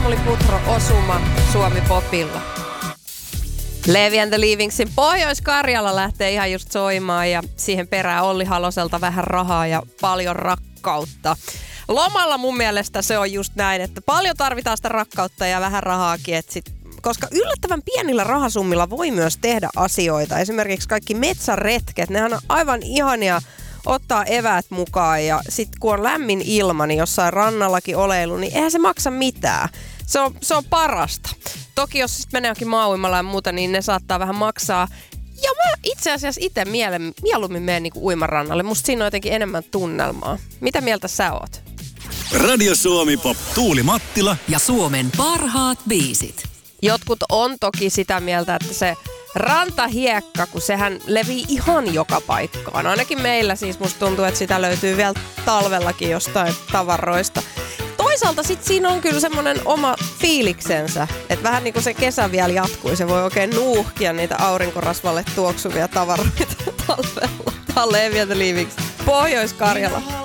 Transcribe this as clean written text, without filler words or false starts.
Samuli Putro osuma Suomi Popilla. Levi and the Leavingsin Pohjois-Karjala lähtee ihan just soimaan ja siihen perään Olli Haloselta vähän rahaa ja paljon rakkautta. Lomalla mun mielestä se on just näin, että paljon tarvitaan sitä rakkautta ja vähän rahaakin, koska yllättävän pienillä rahasummilla voi myös tehdä asioita. Esimerkiksi kaikki metsäretket, nehän on aivan ihania ottaa eväät mukaan ja sitten kun on lämmin ilma, niin jossain rannallakin oleilu, niin eihän se maksa mitään. Se on parasta. Toki jos sitten menee jokin Mauimalla ja muuta, niin ne saattaa vähän maksaa. Ja mä itse asiassa itse mieluummin menen niinku uimarannalle. Musta siinä on jotenkin enemmän tunnelmaa. Mitä mieltä sä oot? Radio Suomi Pop. Tuuli Mattila ja Suomen parhaat biisit. Jotkut on toki sitä mieltä, että se rantahiekka, kun sehän levii ihan joka paikkaan. Ainakin meillä siis musta tuntuu, että sitä löytyy vielä talvellakin jostain tavaroista. Toisaalta sit siinä on kyllä semmonen oma fiiliksensä, että vähän niin kuin se kesä vielä jatkuu, se voi oikein nuuhkia niitä aurinkorasvalle tuoksuvia tavaroita talvella. Tää on Levi and the Leavings, Pohjois-Karjala.